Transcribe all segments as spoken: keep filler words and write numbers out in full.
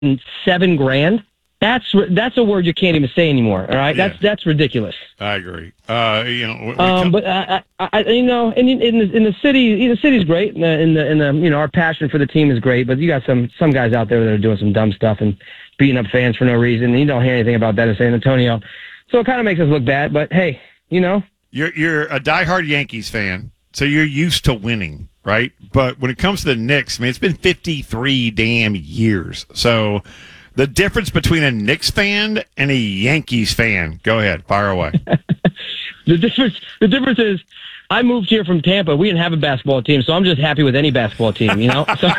seven grand. That's that's a word you can't even say anymore. All right, yeah. that's that's ridiculous. I agree. Uh, you know, um, but I, I, I, you know, in in the, in the city, the city's great. In the, in the in the you know, our passion for the team is great. But you got some some guys out there that are doing some dumb stuff and beating up fans for no reason. And you don't hear anything about that in San Antonio, so it kind of makes us look bad. But hey, you know, you're you're a diehard Yankees fan, so you're used to winning, right? But when it comes to the Knicks, I mean, it's been fifty-three damn years, so. The difference between a Knicks fan and a Yankees fan. Go ahead, fire away. the difference, the difference is, I moved here from Tampa. We didn't have a basketball team, so I'm just happy with any basketball team. You know, so,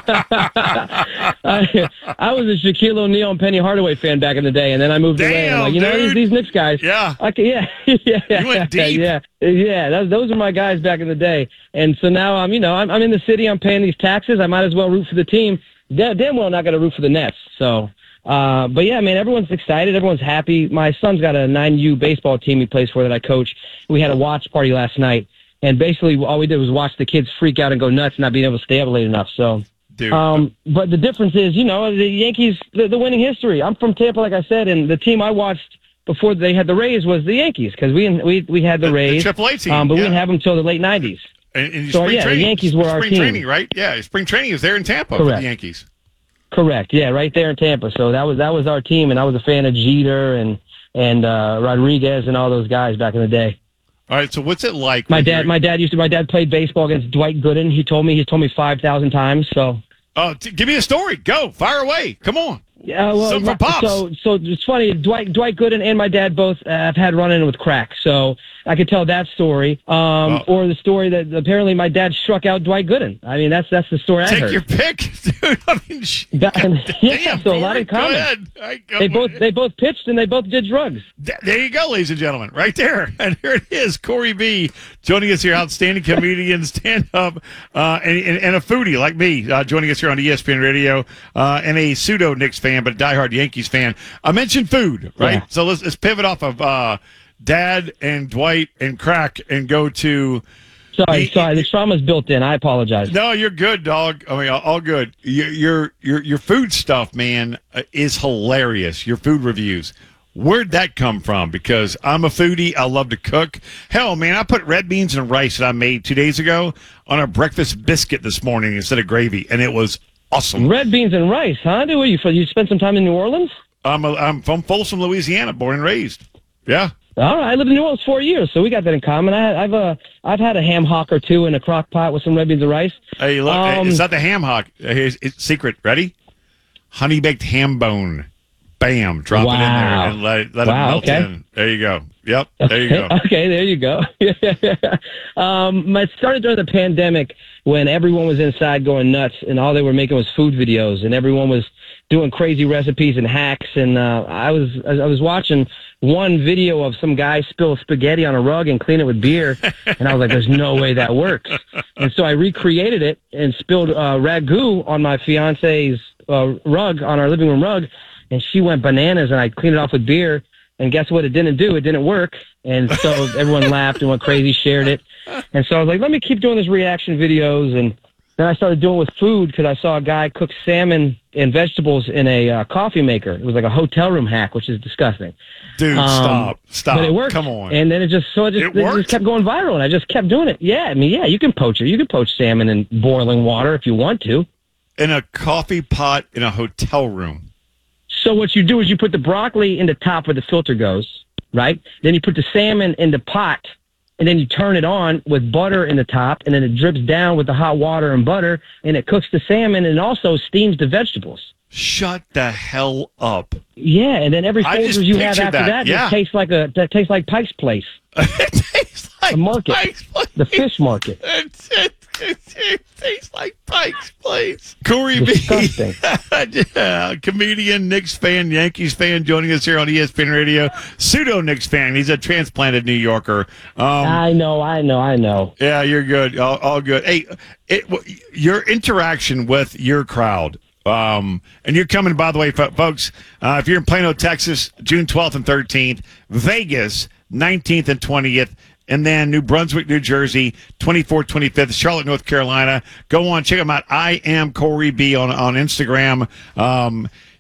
I, I was a Shaquille O'Neal and Penny Hardaway fan back in the day, and then I moved Damn, away. And I'm like, you dude. know, these, these Knicks guys. Yeah, I can, yeah, yeah, you went deep. yeah, yeah. Those, those are my guys back in the day, and so now I'm, you know, I'm, I'm in the city. I'm paying these taxes. I might as well root for the team. Damn well not going to root for the Nets. So, uh, but yeah, man, everyone's excited. Everyone's happy. My son's got a nine U baseball team he plays for that I coach. We had a watch party last night, and basically all we did was watch the kids freak out and go nuts, not being able to stay up late enough. So, Dude. Um, but the difference is, you know, the Yankees, the, the winning history. I'm from Tampa, like I said, and the team I watched before they had the Rays was the Yankees because we we we had the, the Rays, the Triple A team, um, but yeah. we didn't have them until the late nineties. And, and so spring yeah, training, the Yankees were our spring team. training, right? Yeah, spring training is there in Tampa Correct. for the Yankees. Correct. Yeah, right there in Tampa. So that was that was our team, and I was a fan of Jeter and and uh, Rodriguez and all those guys back in the day. All right. So what's it like? My dad, my dad used to. My dad played baseball against Dwight Gooden. He told me. He's told me five thousand times. So. Oh, t- give me a story. Go, fire away. Come on. Yeah, well, Something for Pops. so so it's funny. Dwight Dwight Gooden and my dad both uh, have had run-in with crack, so I could tell that story. Um, oh. Or the story that apparently my dad struck out Dwight Gooden. I mean, that's that's the story Take I heard. your pick, dude. I mean, sh- that, yeah, damn, so a lot in Go common. ahead. Right, go They both ahead. they both pitched and they both did drugs. Th- There you go, ladies and gentlemen, right there. And here it is, Corey B. joining us here, outstanding comedian, stand-up, uh, and, and, and a foodie like me, uh, joining us here on E S P N Radio, uh, and a pseudo-Knicks fan, but a diehard Yankees fan. I mentioned food, right? Yeah. So let's, let's pivot off of uh, Dad and Dwight and crack and go to... Sorry, he, sorry, the trauma's built in. I apologize. No, you're good, dog. I mean, all, all good. Your, your your your food stuff, man, uh, is hilarious. Your food reviews. Where'd that come from? Because I'm a foodie. I love to cook. Hell, man, I put red beans and rice that I made two days ago on a breakfast biscuit this morning instead of gravy, and it was awesome. Red beans and rice, huh? Do you you spent some time in New Orleans? I'm a, I'm from Folsom, Louisiana, born and raised. Yeah. All right, I lived in New Orleans four years, so we got that in common. I, I've uh, I've had a ham hock or two in a crock pot with some red beans and rice. Hey, look, Um, it's not the ham hock. Here's it's secret. Ready? Honey baked ham bone. Bam! Drop wow. it in there and let it let wow, it melt okay. in. There you go. Yep. There you okay, go. Okay, there you go. um, it started during the pandemic when everyone was inside going nuts, and all they were making was food videos, and everyone was doing crazy recipes and hacks. And uh, I was I was watching one video of some guy spill spaghetti on a rug and clean it with beer, and I was like, "There's no way that works." And so I recreated it and spilled uh, ragu on my fiance's uh, rug, on our living room rug. And she went bananas, and I cleaned it off with beer. And guess what? It didn't do. It didn't work. And so everyone laughed and went crazy, shared it. And so I was like, let me keep doing these reaction videos. And then I started doing it with food because I saw a guy cook salmon and vegetables in a uh, coffee maker. It was like a hotel room hack, which is disgusting. Dude, um, stop. Stop. But it worked. Come on. And then it just so it just, It it worked? just kept going viral, and I just kept doing it. Yeah, I mean, yeah, you can poach it. You can poach salmon in boiling water if you want to. In a coffee pot in a hotel room. So what you do is you put the broccoli in the top where the filter goes, right? Then you put the salmon in the pot, and then you turn it on with butter in the top, and then it drips down with the hot water and butter, and it cooks the salmon and also steams the vegetables. Shut the hell up. Yeah, and then every I folder just you have pictured after that, that, yeah. it tastes like a that tastes like Pike's Place, It tastes like the market, Pike's Place. the fish market. It, it, it, it tastes like Pike's Place. Corey Disgusting. B. yeah, comedian, Knicks fan, Yankees fan, joining us here on E S P N Radio. Pseudo Knicks fan. He's a transplanted New Yorker. Um, I know, I know, I know. Yeah, you're good. All, all good. Hey, it, your interaction with your crowd. Um, and you're coming, by the way, folks, uh, if you're in Plano, Texas, June twelfth and thirteenth, Vegas, nineteenth and twentieth, and then New Brunswick, New Jersey, twenty-fourth, twenty-fifth, Charlotte, North Carolina. Go on, check them out. I am Corey B on, on Instagram. Um,